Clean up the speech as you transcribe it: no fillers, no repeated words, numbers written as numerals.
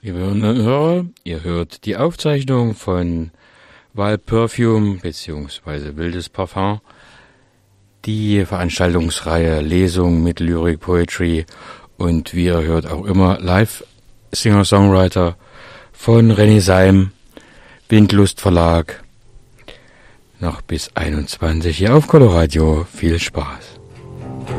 Liebe Hörerinnen und Hörer, ihr hört die Aufzeichnung von Wild Perfume bzw. Wildes Parfum, die Veranstaltungsreihe Lesung mit Lyric Poetry und wie ihr hört auch immer Live-Singer-Songwriter von René Seim, Windlust Verlag, noch bis 21 hier auf Coloradio. Viel Spaß!